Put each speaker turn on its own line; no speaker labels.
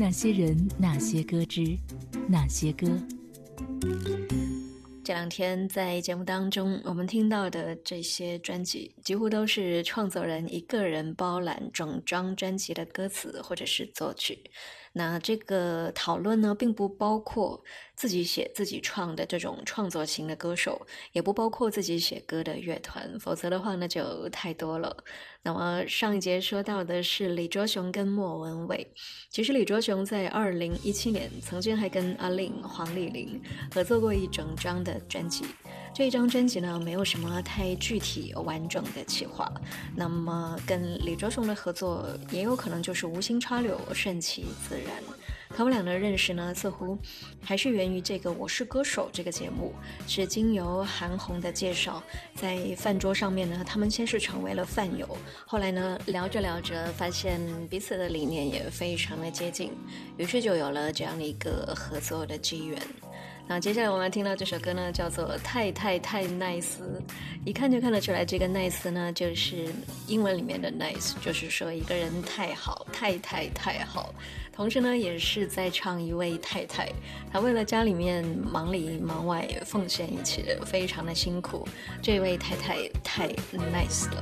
那些人，那些歌之那些歌。
这两天在节目当中我们听到的这些专辑几乎都是创作人一个人包揽整张专辑的歌词或者是作曲。那这个讨论呢，并不包括自己写自己创的这种创作型的歌手，也不包括自己写歌的乐团，否则的话那就太多了。那么上一节说到的是李卓雄跟莫文蔚，其实李卓雄在2017年曾经还跟阿令、黄丽玲合作过一整张的专辑，这一张专辑呢没有什么太具体完整的企划，那么跟李卓雄的合作也有可能就是无心插柳，顺其自然。他们俩的认识呢，似乎还是源于这个《我是歌手》这个节目，是经由韩红的介绍，在饭桌上面呢，他们先是成为了饭友，后来呢，聊着聊着发现彼此的理念也非常的接近，于是就有了这样的一个合作的机缘。那接下来我们听到这首歌呢，叫做太 nice， 一看就看得出来，这个 nice 呢就是英文里面的 nice， 就是说一个人太好，太好，同时呢也是在唱一位太太，她为了家里面忙里忙外奉献一切，非常的辛苦，这位太太太 nice 了。